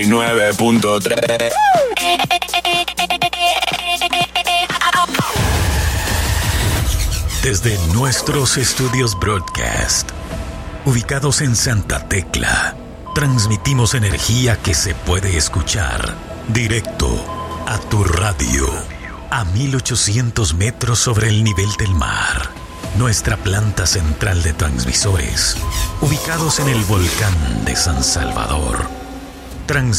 9.3. Desde nuestros estudios broadcast, ubicados en Santa Tecla, transmitimos energía que se puede escuchar directo a tu radio, a 1800 metros sobre el nivel del mar. Nuestra planta central de transmisores, ubicados en el volcán de San Salvador,